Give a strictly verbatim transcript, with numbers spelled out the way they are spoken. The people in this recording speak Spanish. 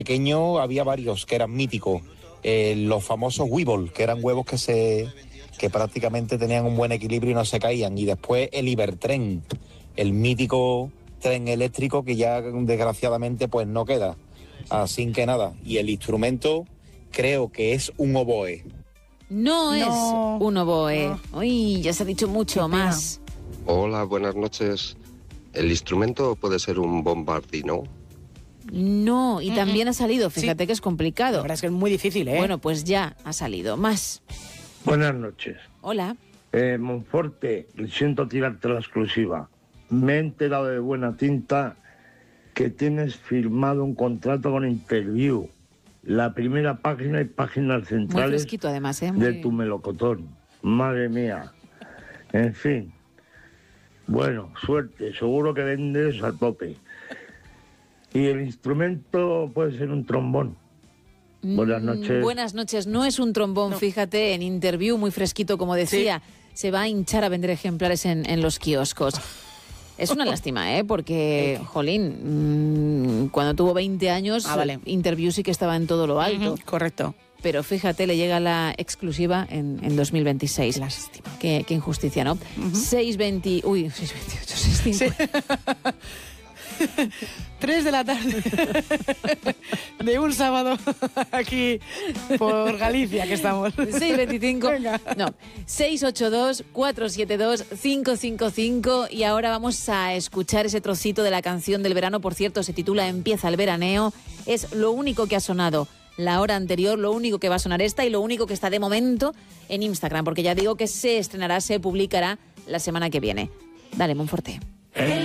pequeño había varios que eran míticos. Eh, los famosos Weevil, que eran huevos que se que prácticamente tenían un buen equilibrio y no se caían. Y después el Ibertren, el mítico tren eléctrico que ya desgraciadamente pues no queda. Así que nada, y el instrumento creo que es un oboe. No, No. es un oboe. No. Uy, ya se ha dicho mucho Qué pena. más. Hola, buenas noches. ¿El instrumento puede ser un bombardino? No, y Mm, también mm. ha salido, fíjate Sí. que es La complicado. verdad es que es muy difícil, ¿eh? Bueno, pues ya ha salido. Más. Buenas noches. Hola. Eh, Monforte, siento tirarte la exclusiva. Me he enterado de buena tinta que tienes firmado un contrato con Interview. La primera página y páginas Muy centrales fresquito además, ¿eh? de Muy... tu melocotón. Madre mía. En fin. Bueno, suerte. Seguro que vendes a tope. Y el instrumento puede ser un trombón. Buenas Mm, noches. Buenas noches. No es un trombón, No. fíjate, en Interview, muy fresquito, como decía. Se va a hinchar a vender ejemplares en, en los kioscos. Es una lástima, ¿eh? Porque, jolín, mmm, cuando tuvo veinte años, Ah, vale. Interview sí que estaba en todo lo alto. Ujú, correcto. Pero fíjate, le llega la exclusiva en, en dos mil veintiséis. Lástima. Qué, qué injusticia, ¿no? seis veinte... Uy, seis veintiocho, seis cincuenta. Tres de la tarde de un sábado aquí por Galicia que estamos. seis veinticinco. Venga. No, seis ocho dos, cuatro siete dos, cinco cinco cinco. Y ahora vamos a escuchar ese trocito de la canción del verano. Por cierto, se titula Empieza el veraneo. Es lo único que ha sonado la hora anterior, lo único que va a sonar esta y lo único que está de momento en Instagram, porque ya digo que se estrenará, se publicará la semana que viene. Dale, Monforte.